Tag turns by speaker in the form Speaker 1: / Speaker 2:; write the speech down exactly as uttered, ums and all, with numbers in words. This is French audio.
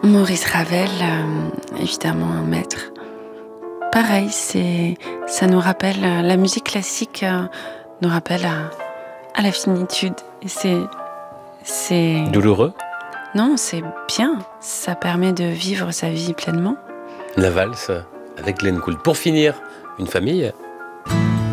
Speaker 1: Maurice Ravel, euh, évidemment un maître. Pareil, c'est, ça nous rappelle, euh, la musique classique euh, nous rappelle à, à la finitude. Et c'est, c'est...
Speaker 2: Douloureux ?
Speaker 1: Non, c'est bien. Ça permet de vivre sa vie pleinement.
Speaker 2: La valse avec Glenn Gould. Pour finir, une famille